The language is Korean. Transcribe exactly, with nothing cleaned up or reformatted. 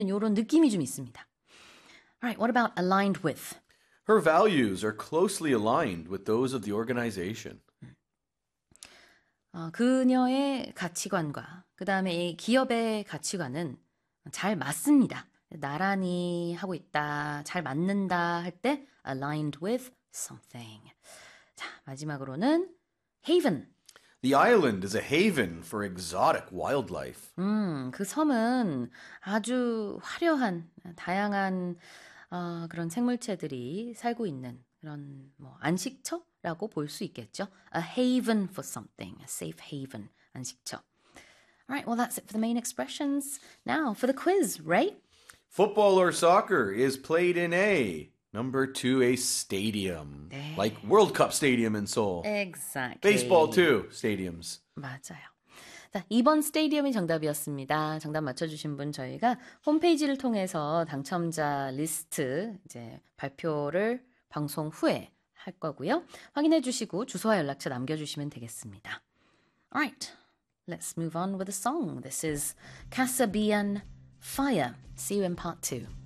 이런 느낌이 좀 있습니다. Alright, what about aligned with? Her values are closely aligned with those of the organization. 어, 그녀의 가치관과 그 다음에 이 기업의 가치관은 잘 맞습니다. 나란히 하고 있다, 잘 맞는다 할 때 aligned with something. 자, 마지막으로는 haven. The island is a haven for exotic wildlife. 음, 그 섬은 아주 화려한, 다양한 어, 그런 생물체들이 살고 있는 그런 뭐 안식처라고 볼 수 있겠죠. A haven for something, a safe haven, 안식처. Alright, well that's it for the main expressions. Now for the quiz, right? Football or soccer is played in a number two, a stadium. 네. Like World Cup Stadium in Seoul. Exactly. Baseball too, stadiums. 맞아요. 자, 이 번 스테디움이 정답이었습니다. 정답 맞춰주신 분 저희가 홈페이지를 통해서 당첨자 리스트 이제 발표를 방송 후에 할 거고요. 확인해 주시고 주소와 연락처 남겨주시면 되겠습니다. Alright, let's move on with a song. This is Casabian Fire. See you in part two.